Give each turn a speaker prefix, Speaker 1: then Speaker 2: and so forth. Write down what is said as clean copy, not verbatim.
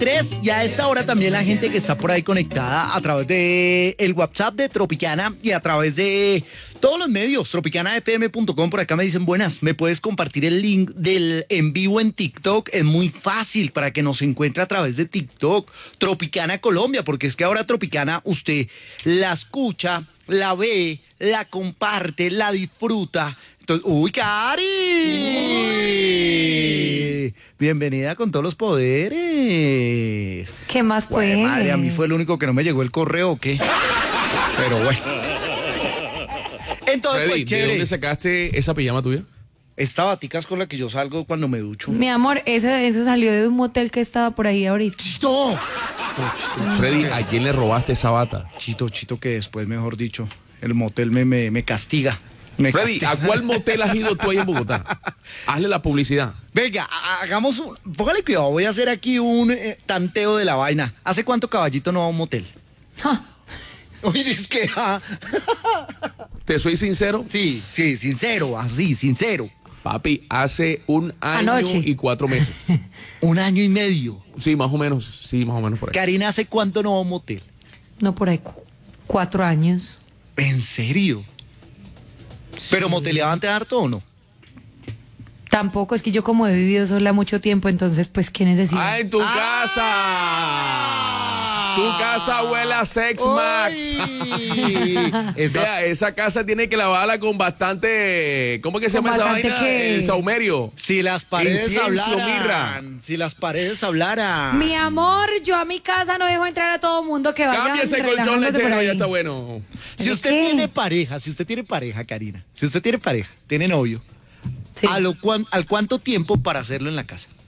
Speaker 1: 3 y a esta hora también la gente que está por ahí conectada a través de el WhatsApp de Tropicana y a través de todos los medios, tropicanafm.com, por acá me dicen buenas, ¿me puedes compartir el link del en vivo en TikTok? Es muy fácil para que nos encuentre a través de TikTok, Tropicana Colombia, porque es que ahora Tropicana usted la escucha, la ve, la comparte, la disfruta. Entonces, ¡uy, Cari! Uy. Bienvenida con todos los poderes.
Speaker 2: ¿Qué más pues?
Speaker 1: Madre, a mí fue el único que no me llegó el correo, ¿o qué? Pero bueno. Entonces,
Speaker 3: Freddy,
Speaker 1: pues, chévere.
Speaker 3: ¿de dónde sacaste esa pijama tuya?
Speaker 1: Esta batica es con la que yo salgo cuando me ducho.
Speaker 2: Mi amor, ese salió de un motel que estaba por ahí ahorita.
Speaker 1: ¡Chito!
Speaker 3: Freddy, ¿a quién le robaste esa bata?
Speaker 1: Chito, que después, mejor dicho, el motel me castiga.
Speaker 3: Freddy, ¿a cuál motel has ido tú ahí en Bogotá? Hazle la publicidad.
Speaker 1: Venga, hagamos un... Póngale cuidado, voy a hacer aquí un tanteo de la vaina. ¿Hace cuánto Caballito no va a un motel?
Speaker 2: Ja.
Speaker 1: Oye, es que...
Speaker 3: ¿Te soy sincero?
Speaker 1: Sí, sincero, así, sincero.
Speaker 3: Papi, hace un año
Speaker 2: Anoche.
Speaker 3: y 4 meses.
Speaker 1: 1 año y medio.
Speaker 3: Sí, más o menos por ahí.
Speaker 1: Karina, ¿hace cuánto no va a un motel?
Speaker 2: No, por ahí 4 años.
Speaker 1: ¿En serio? ¿Pero moteleaba antes harto o no?
Speaker 2: Tampoco, es que yo como he vivido sola mucho tiempo, entonces pues ¿qué necesidad?
Speaker 3: ¡Ah, en tu casa! Tu casa huele a Sex Max. Vea, esa casa tiene que lavarla con bastante... ¿Cómo es que se
Speaker 2: ¿Con
Speaker 3: llama esa
Speaker 2: bastante
Speaker 3: vaina?
Speaker 2: qué?
Speaker 3: Saumerio.
Speaker 1: Si las paredes
Speaker 3: Incienso,
Speaker 1: hablaran.
Speaker 3: mirra.
Speaker 1: Si las paredes hablaran.
Speaker 2: Mi amor, yo a mi casa no dejo entrar a todo mundo que vaya.
Speaker 3: Cambia ese colchón lechero, ya está bueno.
Speaker 1: Si
Speaker 2: ¿De
Speaker 1: usted
Speaker 2: qué?
Speaker 1: tiene pareja, Karina, si usted tiene pareja, tiene novio,
Speaker 2: Sí.
Speaker 1: ¿al cuánto tiempo para hacerlo en la casa?